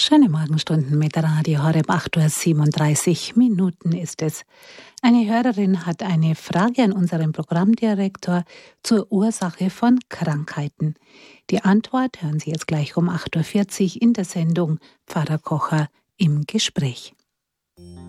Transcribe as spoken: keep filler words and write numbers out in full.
Schöne Morgenstunden mit Radio Horeb, acht Uhr siebenunddreißig Minuten ist es. Eine Hörerin hat eine Frage an unseren Programmdirektor zur Ursache von Krankheiten. Die Antwort hören Sie jetzt gleich um acht Uhr vierzig in der Sendung Pfarrer Kocher im Gespräch.